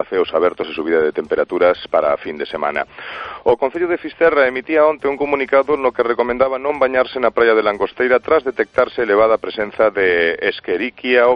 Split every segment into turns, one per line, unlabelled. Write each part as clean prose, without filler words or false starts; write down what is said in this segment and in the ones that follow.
ceos abertos e subida de temperaturas para a fin de semana. O Concello de Fisterra emitía onte un comunicado no que recomendaba non bañarse na praia de Langosteira tras detectarse elevada presenza de Escherichia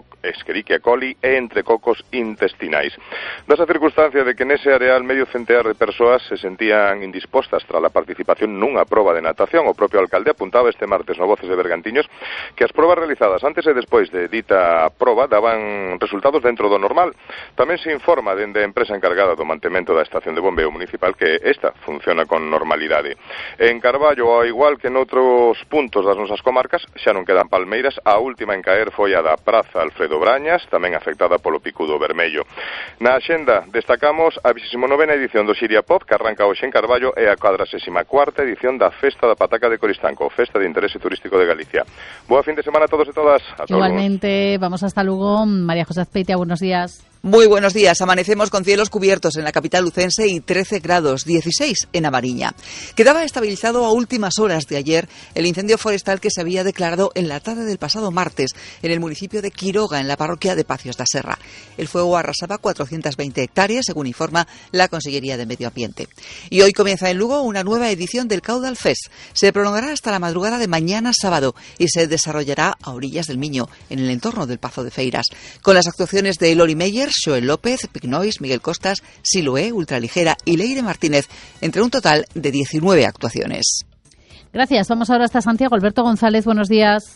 coli e entrecocos intestinais. Dasa circunstancia de que nese areal medio centear de persoas se sentían indispostas tras a participación nunha proba de natación, o propio alcalde apuntaba este martes no Voces de Bergantiños que as probas realizadas antes e despois de dita proba daban resultados dentro do normal. Tamén se informa dende a empresa encargada do mantemento da estación de bombeo municipal que esta funciona con normalidade. En Carballo, ao igual que noutros puntos das nosas comarcas, xa non quedan palmeiras. A última en caer foi a da Praza Alfredo Brañas, tamén afectada polo picudo vermello. Na axenda destacamos a 29ª edición do Xiria Pop, que arranca hoxe en Carballo, e a 44ª edición da Festa da Pataca de Coristanco, Festa de Interese Turístico de Galicia. Boa fin de semana a todos e todas.
Igualmente, vamos hasta Lugo. María José Azpeitia, buenos días.
Muy buenos días. Amanecemos con cielos cubiertos en la capital lucense y 13 grados, 16 en A Mariña. Quedaba estabilizado a últimas horas de ayer el incendio forestal que se había declarado en la tarde del pasado martes en el municipio de Quiroga, en la parroquia de Pacios da Serra. El fuego arrasaba 420 hectáreas, según informa la Consellería de Medio Ambiente. Y hoy comienza en Lugo una nueva edición del Caudal Fest. Se prolongará hasta la madrugada de mañana sábado y se desarrollará a orillas del Miño, en el entorno del Pazo de Feiras, con las actuaciones de Lori Meyer, Joel López, Pignois, Miguel Costas, Siloé, Ultraligera y Leire Martínez, entre un total de 19 actuaciones.
Gracias. Vamos ahora hasta Santiago. Alberto González, buenos días.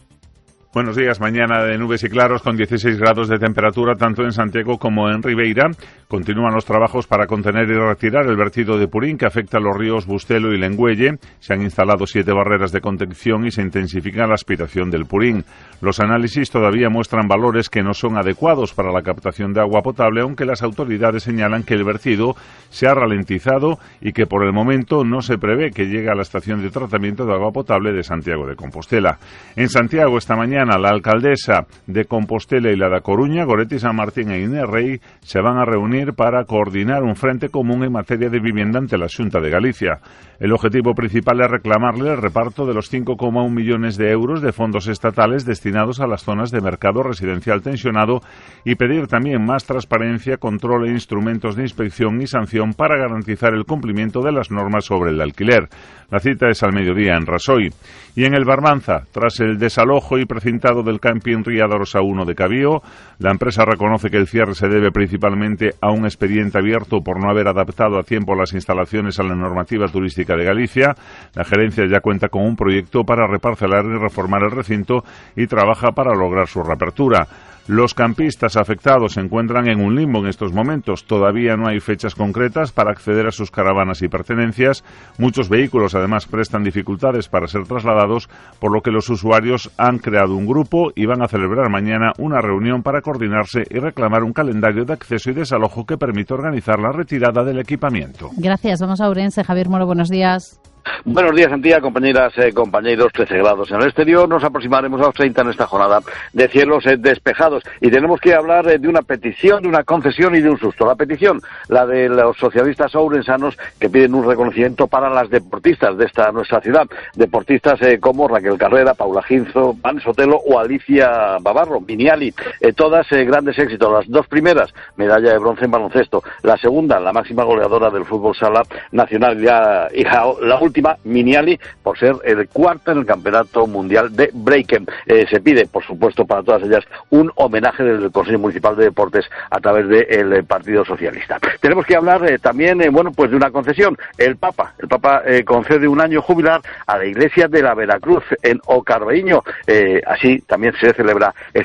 Buenos días. Mañana de nubes y claros con 16 grados de temperatura tanto en Santiago como en Ribeira. Continúan los trabajos para contener y retirar el vertido de purín que afecta a los ríos Bustelo y Lengüelle. Se han instalado 7 barreras de contención y se intensifica la aspiración del purín. Los análisis todavía muestran valores que no son adecuados para la captación de agua potable, aunque las autoridades señalan que el vertido se ha ralentizado y que por el momento no se prevé que llegue a la estación de tratamiento de agua potable de Santiago de Compostela. En Santiago esta mañana la alcaldesa de Compostela y la de Coruña, Goretti San Martín e Inés Rey, se van a reunir para coordinar un frente común en materia de vivienda ante la Xunta de Galicia. El objetivo principal es reclamarle el reparto de los 5,1 millones de euros de fondos estatales destinados a las zonas de mercado residencial tensionado y pedir también más transparencia, control e instrumentos de inspección y sanción para garantizar el cumplimiento de las normas sobre el alquiler. La cita es al mediodía en Rasoy. Y en el Barbanza, tras el desalojo y precintado del camping Ría Dorosa 1 de Cabío, la empresa reconoce que el cierre se debe principalmente a un expediente abierto por no haber adaptado a tiempo las instalaciones a la normativa turística de Galicia. La gerencia ya cuenta con un proyecto para reparcelar y reformar el recinto y trabaja para lograr su reapertura. Los campistas afectados se encuentran en un limbo en estos momentos. Todavía no hay fechas concretas para acceder a sus caravanas y pertenencias. Muchos vehículos además prestan dificultades para ser trasladados, por lo que los usuarios han creado un grupo y van a celebrar mañana una reunión para coordinarse y reclamar un calendario de acceso y desalojo que permita organizar la retirada del equipamiento.
Gracias. Vamos a Ourense. Javier Moro, buenos días.
Buenos días, Antía, compañeras, compañeros, 13 grados en el exterior, nos aproximaremos a los 30 en esta jornada de cielos despejados y tenemos que hablar de una petición, de una concesión y de un susto. La petición, la de los socialistas ourensanos que piden un reconocimiento para las deportistas de esta nuestra ciudad, deportistas como Raquel Carrera, Paula Ginzo, Van Sotelo o Alicia Bavarro, Miniali, todas grandes éxitos. Las dos primeras, medalla de bronce en baloncesto, la segunda, la máxima goleadora del fútbol sala nacional, y la última, Miniali, por ser el cuarto en el Campeonato Mundial de Breaken. Se pide, por supuesto, para todas ellas un homenaje desde el Consejo Municipal de Deportes a través del Partido Socialista. Tenemos que hablar también, pues de una concesión. El Papa concede un año jubilar a la Iglesia de la Veracruz en Ocarbeíño. Así también se celebra el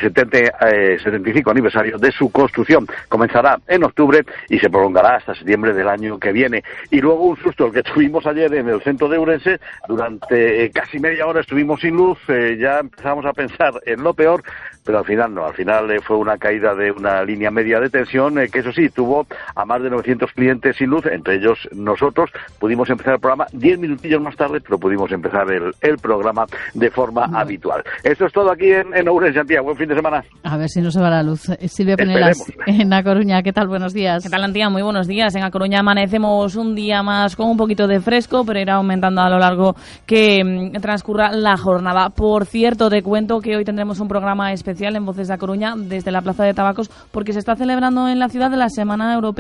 75 aniversario de su construcción. Comenzará en octubre y se prolongará hasta septiembre del año que viene. Y luego un susto, el que tuvimos ayer en el centro de Ourense. Durante casi media hora estuvimos sin luz, ya empezamos a pensar en lo peor, pero al final no, fue una caída de una línea media de tensión, que eso sí, tuvo a más de 900 clientes sin luz, entre ellos nosotros. Pudimos empezar el programa 10 minutillos más tarde, pero pudimos empezar el programa de forma habitual. Esto es todo aquí en Ourense, Antía. Buen fin de semana.
A ver si no se va la luz. Silvia Penelas, en A Coruña, ¿qué tal? Buenos días.
¿Qué tal, Antía? Muy buenos días. En A Coruña amanecemos un día más con un poquito de fresco, pero irá aumentando a lo largo que transcurra la jornada. Por cierto, te cuento que hoy tendremos un programa especial en Voces de A Coruña desde la Plaza de Tabacos, porque se está celebrando en la ciudad la Semana Europea